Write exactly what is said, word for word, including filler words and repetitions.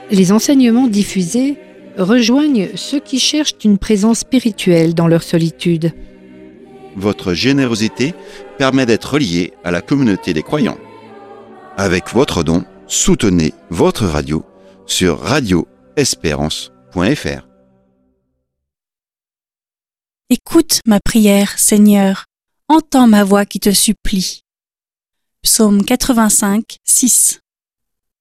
Les enseignements diffusés rejoignent ceux qui cherchent une présence spirituelle dans leur solitude. Votre générosité permet d'être relié à la communauté des croyants. Avec votre don, soutenez votre radio sur radio espérance point f r. Écoute ma prière, Seigneur, entends ma voix qui te supplie. Psaume quatre-vingt-cinq, six.